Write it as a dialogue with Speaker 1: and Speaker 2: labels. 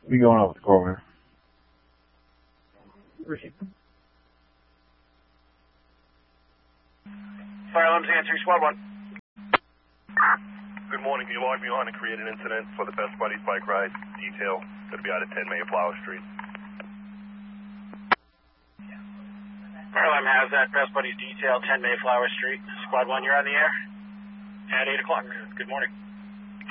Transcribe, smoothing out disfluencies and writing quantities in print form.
Speaker 1: We going off the coroner.
Speaker 2: Fire alarms answering squad 1.
Speaker 3: Good morning. You logged me on to create an incident for the Best Buddies bike ride detail. Going to be out at 10 Mayflower Street.
Speaker 2: Fire alarm has that Best Buddies detail, 10 Mayflower Street. Squad 1, you're on the air at 8 o'clock. Good morning.